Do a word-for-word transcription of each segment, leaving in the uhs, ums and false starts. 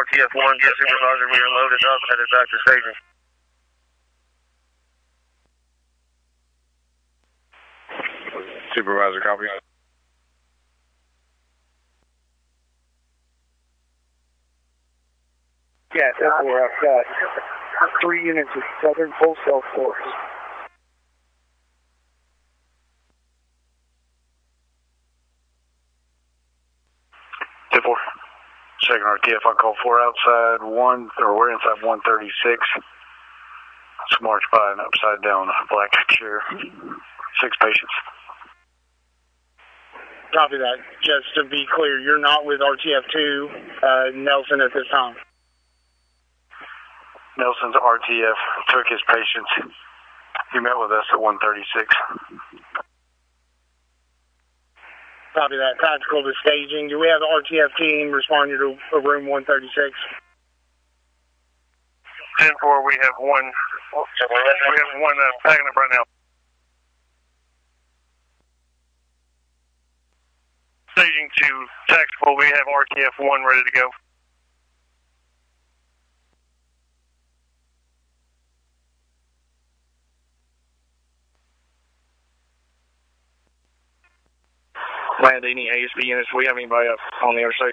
T F one, get supervisor, we are loaded up, headed back to staging. Supervisor, copy. Yeah, ten four, I've got three units of Southern Wholesale Force. ten four. Checking our T F on call four outside one, or we're inside one thirty-six. Let's march by an upside down black chair. Six patients. Copy that. Just to be clear, you're not with R T F two, uh, Nelson at this time. Nelson's R T F took his patients. He met with us at one thirty-six. Copy that. Tactical to staging. Do we have the R T F team responding to room one thirty-six? ten four, we have one. We have one uh, packing up right now. Staging to tactical, we have R T F one ready to go. Land any A S B units. We have anybody up on the interstate?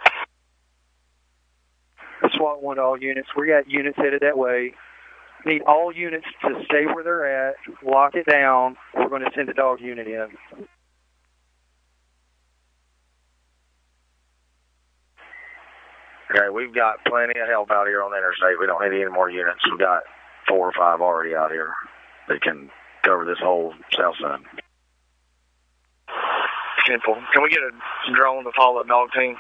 SWAT one to all units. We got units headed that way. Need all units to stay where they're at, lock it down. We're going to send a dog unit in. Okay, we've got plenty of help out here on the interstate. We don't need any more units. We've got four or five already out here that can cover this whole south side. Simple. Can we get a drone to follow the dog team?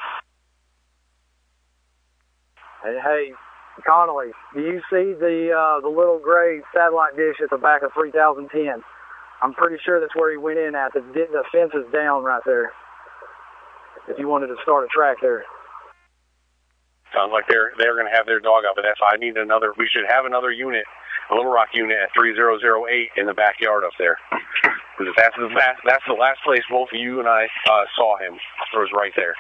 Hey, hey, Connolly, do you see the uh, the little gray satellite dish at the back of three thousand ten? I'm pretty sure that's where he went in at. The, the fence is down right there. If you wanted to start a track there. Sounds like they're they're going to have their dog out, but that's I need another. We should have another unit, a Little Rock unit at three zero zero eight in the backyard up there. Because that's the last, that's the last place both of you and I uh, saw him. It was right there.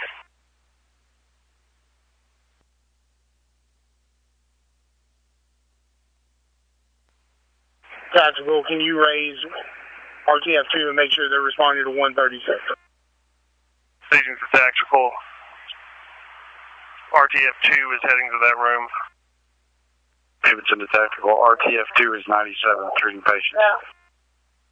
Tactical, can you raise R T F two and make sure they're responding to one thirty-six? Staging for tactical. R T F two is heading to that room. Davidson to tactical. R T F two is ninety-seven, treating patients. Yeah.